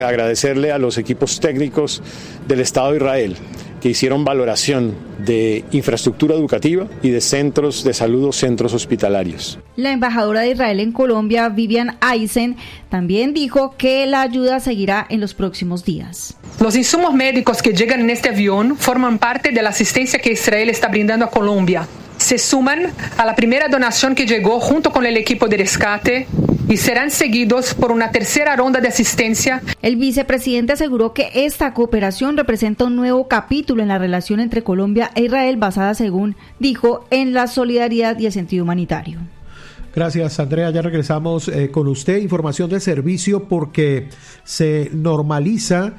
Agradecerle a los equipos técnicos del Estado de Israel que hicieron valoración de infraestructura educativa y de centros de salud o centros hospitalarios. La embajadora de Israel en Colombia, Vivian Eisen, también dijo que la ayuda seguirá en los próximos días. Los insumos médicos que llegan en este avión forman parte de la asistencia que Israel está brindando a Colombia. Se suman a la primera donación que llegó junto con el equipo de rescate y serán seguidos por una tercera ronda de asistencia. El vicepresidente aseguró que esta cooperación representa un nuevo capítulo en la relación entre Colombia e Israel basada, según dijo, en la solidaridad y el sentido humanitario. Gracias, Andrea. Ya regresamos con usted. Información de servicio porque se normaliza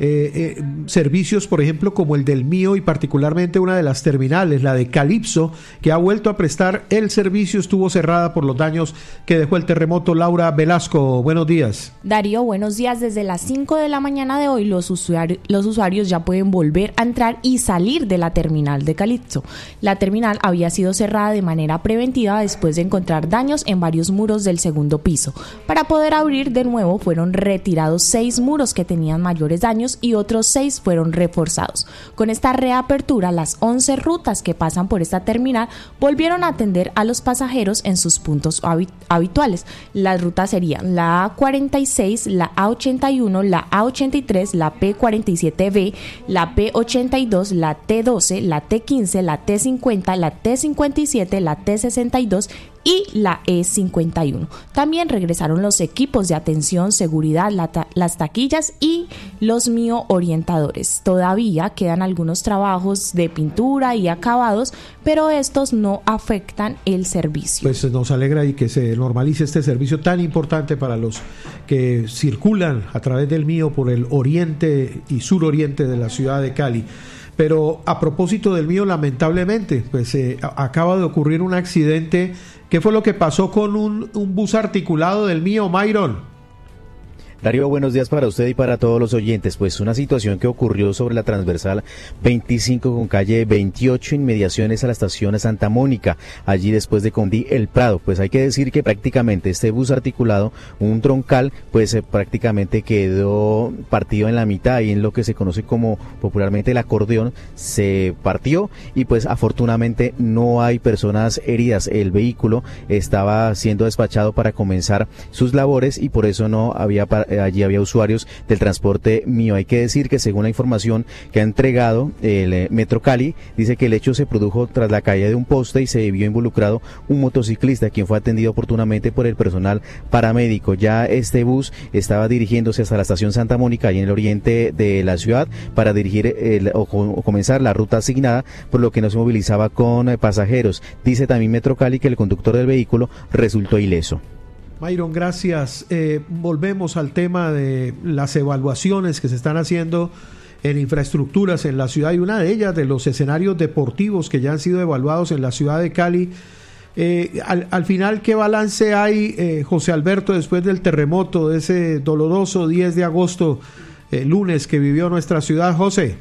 servicios, por ejemplo, como el del mío y particularmente una de las terminales, la de Calipso, que ha vuelto a prestar el servicio, estuvo cerrada por los daños que dejó el terremoto. Laura Velasco, buenos días. Darío, buenos días. Desde las 5 de la mañana de hoy los usuarios ya pueden volver a entrar y salir de la terminal de Calipso. La terminal había sido cerrada de manera preventiva después de encontrar daños en varios muros del segundo piso. Para poder abrir de nuevo fueron retirados 6 muros que tenían mayores daños y otros 6 fueron reforzados. Con esta reapertura, las 11 rutas que pasan por esta terminal volvieron a atender a los pasajeros en sus puntos habituales. Las rutas serían la A46, la A81, la A83, la P47B, la P82, la T12, la T15, la T50, la T57, la T62 y la E51. También regresaron los equipos de atención, seguridad, las taquillas y los mioorientadores. Todavía quedan algunos trabajos de pintura y acabados, pero estos no afectan el servicio. Pues nos alegra y que se normalice este servicio tan importante para los que circulan a través del mío por el oriente y suroriente de la ciudad de Cali. Pero a propósito del mío, lamentablemente, pues acaba de ocurrir un accidente. ¿Qué fue lo que pasó con un bus articulado del mío, Myron? Darío, buenos días para usted y para todos los oyentes. Pues una situación que ocurrió sobre la transversal 25 con calle 28, inmediaciones a la estación Santa Mónica, allí después de Condí El Prado. Pues hay que decir que prácticamente este bus articulado, un troncal, pues prácticamente quedó partido en la mitad y en lo que se conoce como popularmente el acordeón, se partió y pues afortunadamente no hay personas heridas. El vehículo estaba siendo despachado para comenzar sus labores y por eso no había allí había usuarios del transporte mío. Hay que decir que según la información que ha entregado el Metro Cali, dice que el hecho se produjo tras la caída de un poste y se vio involucrado un motociclista, quien fue atendido oportunamente por el personal paramédico. Ya este bus estaba dirigiéndose hasta la estación Santa Mónica, ahí en el oriente de la ciudad, para dirigir o comenzar la ruta asignada, por lo que no se movilizaba con pasajeros. Dice también Metro Cali que el conductor del vehículo resultó ileso. Myron, gracias. Volvemos al tema de las evaluaciones que se están haciendo en infraestructuras en la ciudad y una de ellas de los escenarios deportivos que ya han sido evaluados en la ciudad de Cali. Al final, ¿qué balance hay, José Alberto, después del terremoto, de ese doloroso 10 de agosto, lunes, que vivió nuestra ciudad, José?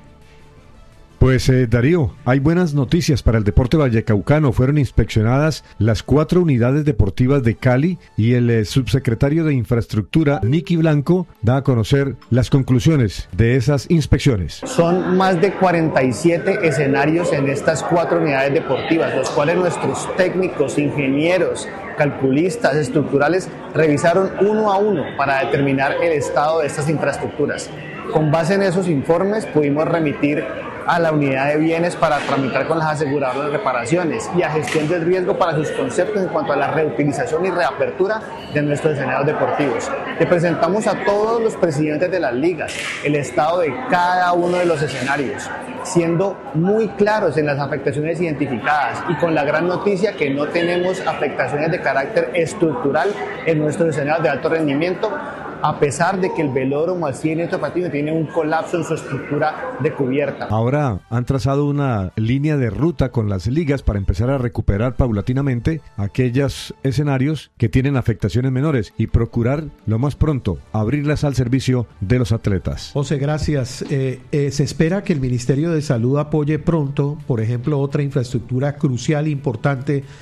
Pues Darío, hay buenas noticias para el deporte vallecaucano. Fueron inspeccionadas las 4 unidades deportivas de Cali y el subsecretario de Infraestructura, Nicky Blanco, da a conocer las conclusiones de esas inspecciones. Son más de 47 escenarios en estas 4 unidades deportivas, los cuales nuestros técnicos, ingenieros, calculistas, estructurales revisaron uno a uno para determinar el estado de estas infraestructuras. Con base en esos informes pudimos remitir a la unidad de bienes para tramitar con las aseguradoras reparaciones y a gestión del riesgo para sus conceptos en cuanto a la reutilización y reapertura de nuestros escenarios deportivos. Le presentamos a todos los presidentes de las ligas el estado de cada uno de los escenarios, siendo muy claros en las afectaciones identificadas y con la gran noticia que no tenemos afectaciones de carácter estructural en nuestros escenarios de alto rendimiento, a pesar de que el velódromo al 100 patino tiene un colapso en su estructura de cubierta. Ahora han trazado una línea de ruta con las ligas para empezar a recuperar paulatinamente aquellos escenarios que tienen afectaciones menores y procurar lo más pronto abrirlas al servicio de los atletas. José, gracias. Se espera que el Ministerio de Salud apoye pronto, por ejemplo, otra infraestructura crucial, importante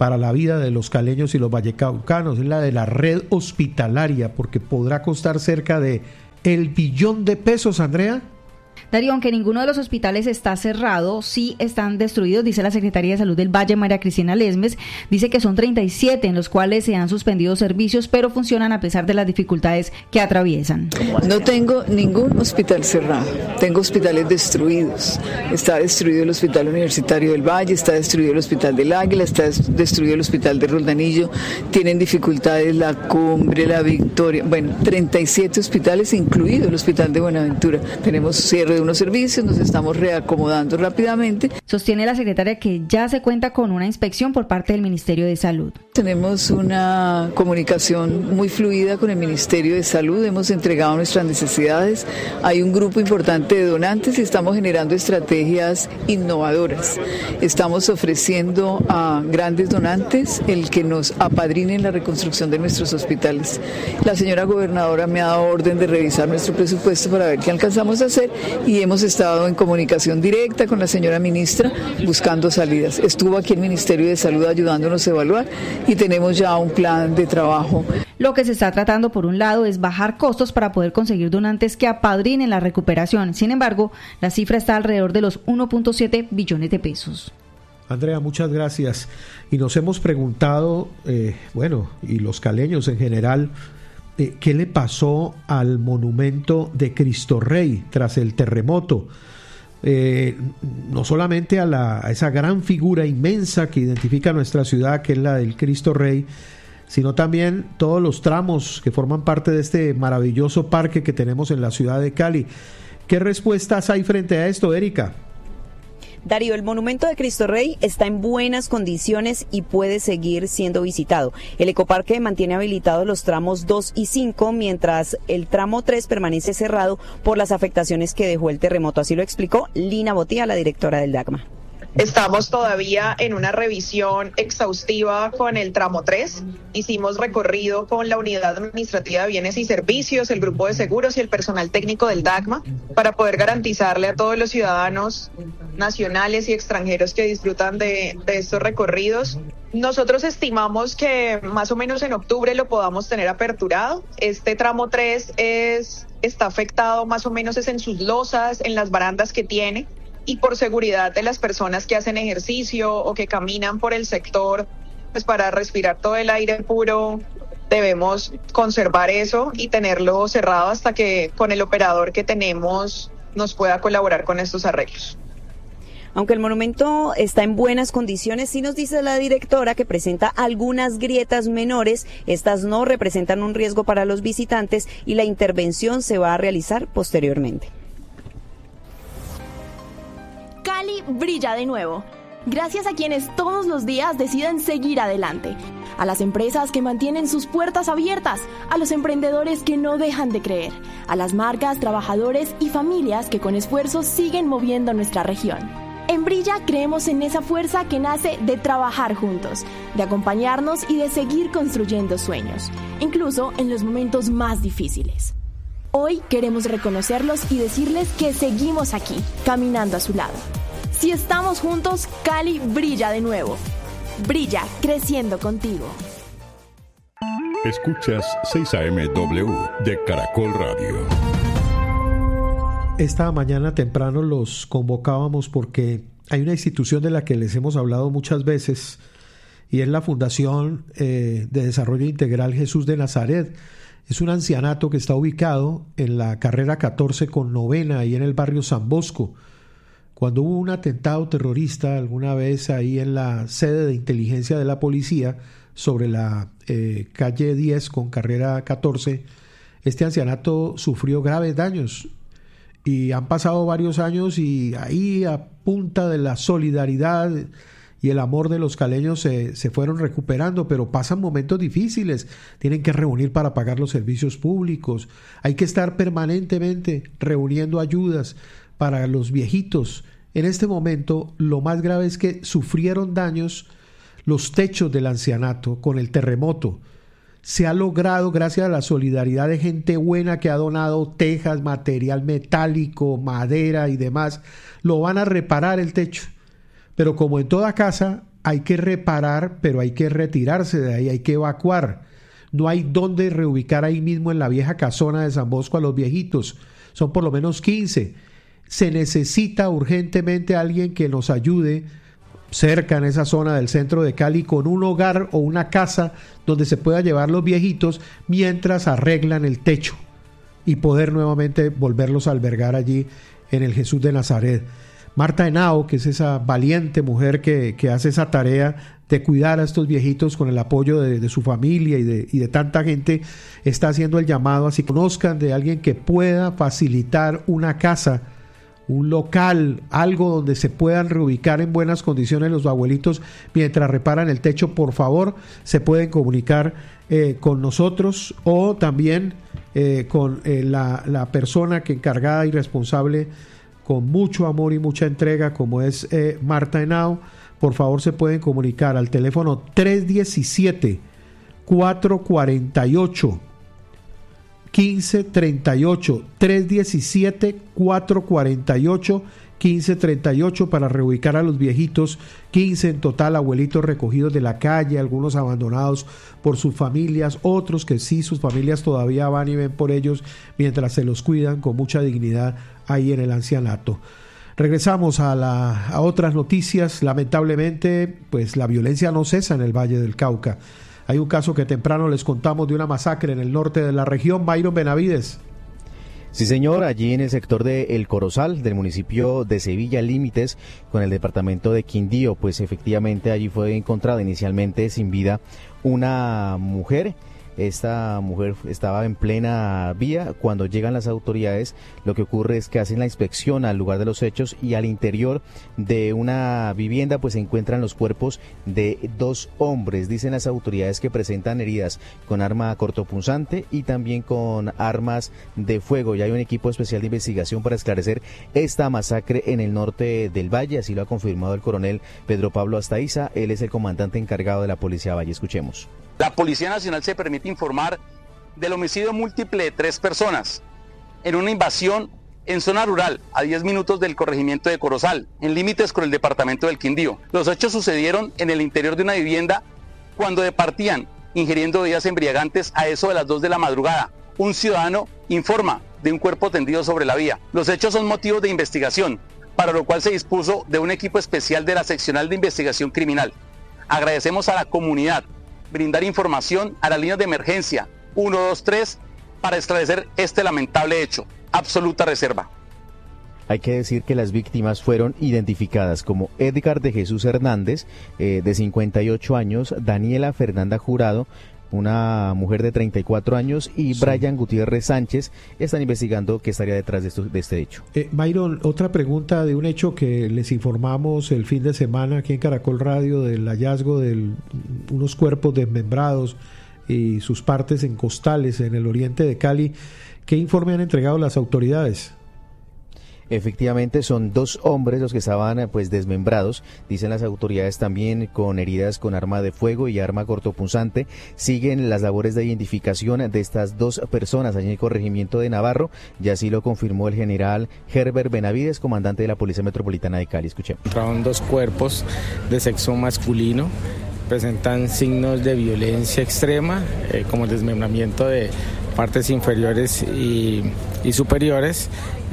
para la vida de los caleños y los vallecaucanos, es la de la red hospitalaria, porque podrá costar cerca de $1 billón, Andrea. Darío, aunque ninguno de los hospitales está cerrado, sí están destruidos, dice la Secretaría de Salud del Valle, María Cristina Lesmes, dice que son 37 en los cuales se han suspendido servicios, pero funcionan a pesar de las dificultades que atraviesan. No tengo ningún hospital cerrado, tengo hospitales destruidos. Está destruido el Hospital Universitario del Valle, está destruido el Hospital del Águila, está destruido el Hospital de Roldanillo, tienen dificultades La Cumbre, La Victoria, 37 hospitales, incluido el Hospital de Buenaventura. Tenemos cierre de unos servicios, nos estamos reacomodando rápidamente. Sostiene la secretaria que ya se cuenta con una inspección por parte del Ministerio de Salud. Tenemos una comunicación muy fluida con el Ministerio de Salud, hemos entregado nuestras necesidades, hay un grupo importante de donantes y estamos generando estrategias innovadoras. Estamos ofreciendo a grandes donantes el que nos apadrinen la reconstrucción de nuestros hospitales. La señora gobernadora me ha dado orden de revisar nuestro presupuesto para ver qué alcanzamos a hacer y hemos estado en comunicación directa con la señora ministra buscando salidas. Estuvo aquí el Ministerio de Salud ayudándonos a evaluar y tenemos ya un plan de trabajo. Lo que se está tratando, por un lado, es bajar costos para poder conseguir donantes que apadrinen la recuperación. Sin embargo, la cifra está alrededor de los 1.7 billones de pesos. Andrea, muchas gracias. Y nos hemos preguntado, y los caleños en general, ¿qué le pasó al monumento de Cristo Rey tras el terremoto? No solamente a esa gran figura inmensa que identifica nuestra ciudad, que es la del Cristo Rey, sino también todos los tramos que forman parte de este maravilloso parque que tenemos en la ciudad de Cali. ¿Qué respuestas hay frente a esto, Erika? Darío, el monumento de Cristo Rey está en buenas condiciones y puede seguir siendo visitado. El ecoparque mantiene habilitados los tramos 2 y 5, mientras el tramo 3 permanece cerrado por las afectaciones que dejó el terremoto. Así lo explicó Lina Botía, la directora del DACMA. Estamos todavía en una revisión exhaustiva con el tramo 3. Hicimos recorrido con la Unidad Administrativa de Bienes y Servicios, el Grupo de Seguros y el personal técnico del DACMA para poder garantizarle a todos los ciudadanos nacionales y extranjeros que disfrutan de estos recorridos. Nosotros estimamos que más o menos en octubre lo podamos tener aperturado. Este tramo 3 está afectado más o menos es en sus losas, en las barandas que tiene. Y por seguridad de las personas que hacen ejercicio o que caminan por el sector, pues para respirar todo el aire puro, debemos conservar eso y tenerlo cerrado hasta que con el operador que tenemos nos pueda colaborar con estos arreglos. Aunque el monumento está en buenas condiciones, sí nos dice la directora que presenta algunas grietas menores. Estas no representan un riesgo para los visitantes y la intervención se va a realizar posteriormente. Cali brilla de nuevo, gracias a quienes todos los días deciden seguir adelante, a las empresas que mantienen sus puertas abiertas, a los emprendedores que no dejan de creer, a las marcas, trabajadores y familias que con esfuerzo siguen moviendo nuestra región. En Brilla creemos en esa fuerza que nace de trabajar juntos, de acompañarnos y de seguir construyendo sueños, incluso en los momentos más difíciles. Hoy queremos reconocerlos y decirles que seguimos aquí, caminando a su lado. Si estamos juntos, Cali brilla de nuevo. Brilla, creciendo contigo. Escuchas 6am de Caracol Radio. Esta mañana temprano los convocábamos porque hay una institución de la que les hemos hablado muchas veces y es la Fundación de Desarrollo Integral Jesús de Nazaret. Es un ancianato que está ubicado en la carrera 14 con 9ª, ahí en el barrio San Bosco. Cuando hubo un atentado terrorista alguna vez ahí en la sede de inteligencia de la policía sobre la calle 10 con carrera 14, este ancianato sufrió graves daños y han pasado varios años y ahí a punta de la solidaridad y el amor de los caleños se fueron recuperando, pero pasan momentos difíciles, tienen que reunir para pagar los servicios públicos, hay que estar permanentemente reuniendo ayudas para los viejitos. En este momento lo más grave es que sufrieron daños los techos del ancianato con el terremoto. Se ha logrado gracias a la solidaridad de gente buena que ha donado tejas, material metálico, madera y demás, lo van a reparar el techo. Pero como en toda casa, hay que reparar, pero hay que retirarse de ahí, hay que evacuar. No hay dónde reubicar ahí mismo en la vieja casona de San Bosco a los viejitos. Son por lo menos 15. Se necesita urgentemente alguien que nos ayude cerca en esa zona del centro de Cali con un hogar o una casa donde se pueda llevar los viejitos mientras arreglan el techo y poder nuevamente volverlos a albergar allí en el Jesús de Nazaret. Marta Henao, que es esa valiente mujer que hace esa tarea de cuidar a estos viejitos con el apoyo de su familia y de tanta gente, está haciendo el llamado a si conozcan de alguien que pueda facilitar una casa, un local, algo donde se puedan reubicar en buenas condiciones los abuelitos mientras reparan el techo. Por favor, se pueden comunicar con nosotros o también con la persona que encargada y responsable con mucho amor y mucha entrega, como es Marta Henao. Por favor, se pueden comunicar al teléfono 317-448 1538, 317-448 1538 para reubicar a los viejitos, 15 en total, abuelitos recogidos de la calle, algunos abandonados por sus familias, otros que sí, sus familias todavía van y ven por ellos mientras se los cuidan con mucha dignidad ahí en el ancianato. Regresamos a otras noticias. Lamentablemente, pues la violencia no cesa en el Valle del Cauca. Hay un caso que temprano les contamos de una masacre en el norte de la región. Byron Benavides. Sí, señor, allí en el sector de El Corozal, del municipio de Sevilla, límites con el departamento de Quindío, pues efectivamente allí fue encontrada inicialmente sin vida una mujer. Esta mujer estaba en plena vía. Cuando llegan las autoridades, lo que ocurre es que hacen la inspección al lugar de los hechos y al interior de una vivienda pues se encuentran los cuerpos de 2 hombres. Dicen las autoridades que presentan heridas con arma cortopunzante y también con armas de fuego. Ya hay un equipo especial de investigación para esclarecer esta masacre en el norte del Valle, así lo ha confirmado el coronel Pedro Pablo Astaiza. Él es el comandante encargado de la Policía Valle. Escuchemos. La Policía Nacional se permite informar del homicidio múltiple de 3 personas en una invasión en zona rural a 10 minutos del corregimiento de Corozal, en límites con el departamento del Quindío. Los hechos sucedieron en el interior de una vivienda cuando departían ingiriendo bebidas embriagantes a eso de las 2 de la madrugada. Un ciudadano informa de un cuerpo tendido sobre la vía. Los hechos son motivos de investigación, para lo cual se dispuso de un equipo especial de la Seccional de Investigación Criminal. Agradecemos a la comunidad brindar información a las líneas de emergencia 123 para esclarecer este lamentable hecho. Absoluta reserva. Hay que decir que las víctimas fueron identificadas como Edgar de Jesús Hernández, de 58 años, Daniela Fernanda Jurado, una mujer de 34 años, y Brian Gutiérrez Sánchez. Están investigando qué estaría detrás de este hecho. Byron, otra pregunta de un hecho que les informamos el fin de semana aquí en Caracol Radio, del hallazgo de unos cuerpos desmembrados y sus partes en costales en el oriente de Cali. ¿Qué informe han entregado las autoridades? Efectivamente son 2 hombres los que estaban pues desmembrados, dicen las autoridades, también con heridas con arma de fuego y arma cortopunzante. Siguen las labores de identificación de estas 2 personas allí en el corregimiento de Navarro, y así lo confirmó el general Herbert Benavides, comandante de la Policía Metropolitana de Cali. Escuchemos. Encontraron 2 cuerpos de sexo masculino, presentan signos de violencia extrema, como el desmembramiento de partes inferiores y superiores.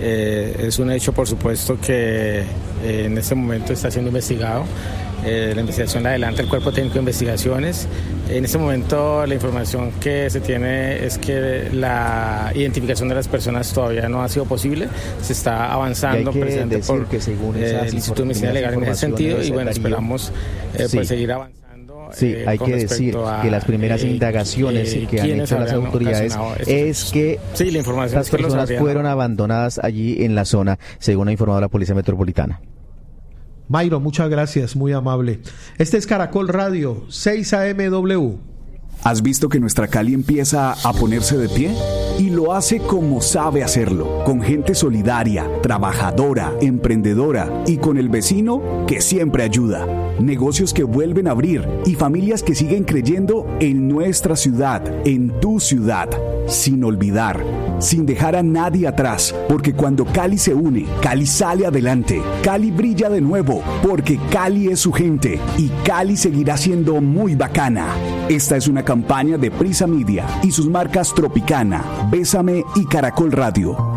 Es un hecho, por supuesto, que en este momento está siendo investigado. La investigación la adelanta el Cuerpo Técnico de Investigaciones. En este momento la información que se tiene es que la identificación de las personas todavía no ha sido posible. Se está avanzando precisamente por que según el Instituto de Medicina Legal en ese sentido, y bueno, esperamos pues seguir avanzando. Sí, hay que decir que las primeras indagaciones que han hecho las autoridades es que las personas fueron abandonadas allí en la zona, según ha informado la Policía Metropolitana. Mayro, muchas gracias, muy amable. Este es Caracol Radio, 6 AMW. ¿Has visto que nuestra Cali empieza a ponerse de pie? Y lo hace como sabe hacerlo, con gente solidaria, trabajadora, emprendedora y con el vecino que siempre ayuda. Negocios que vuelven a abrir y familias que siguen creyendo en nuestra ciudad, en tu ciudad. Sin olvidar, sin dejar a nadie atrás, porque cuando Cali se une, Cali sale adelante. Cali brilla de nuevo, porque Cali es su gente y Cali seguirá siendo muy bacana. Esta es una campaña de Prisa Media y sus marcas Tropicana, Bésame y Caracol Radio.